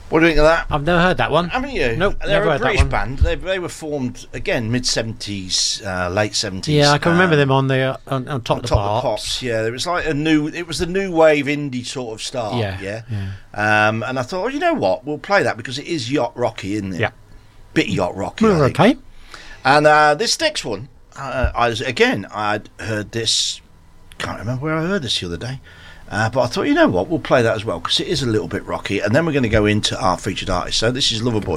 What do you think of that? I've never heard that one. Haven't you? Nope, They're never a heard that British one. band. They were formed again mid-70s, late 70s. Yeah, I can remember them on the on Top of the Pops. Yeah, it was like it was the new wave indie sort of start. Yeah. And I thought, you know what? We'll play that because it is yacht rocky, isn't it? Yeah. Bit yacht rocky. Well, I think. okay. And this next one, I'd heard this. Can't remember where I heard this the other day. But I thought, you know what? We'll play that as well because it is a little bit rocky. And then we're going to go into our featured artist. So this is Loverboy.